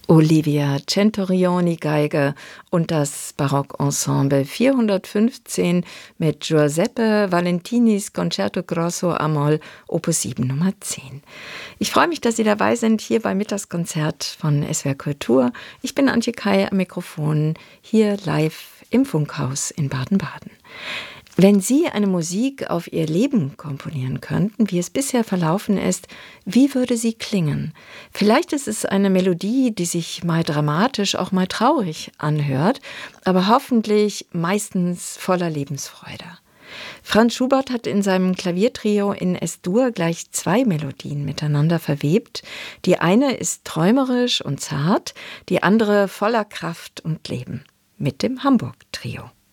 Olivia Centurioni Geige und das Barockensemble 415 mit Giuseppe Valentinis Concerto Grosso a-Moll Opus 7 Nummer 10. Ich freue mich, dass Sie dabei sind hier beim Mittagskonzert von SWR Kultur. Ich bin Antje Kai am Mikrofon, hier live im Funkhaus in Baden-Baden. Wenn Sie eine Musik auf Ihr Leben komponieren könnten, wie es bisher verlaufen ist, wie würde sie klingen? Vielleicht ist es eine Melodie, die sich mal dramatisch, auch mal traurig anhört, aber hoffentlich meistens voller Lebensfreude. Franz Schubert hat in seinem Klaviertrio in Es-Dur gleich 2 Melodien miteinander verwebt. Die eine ist träumerisch und zart, die andere voller Kraft und Leben. Mit dem Hamburg-Trio.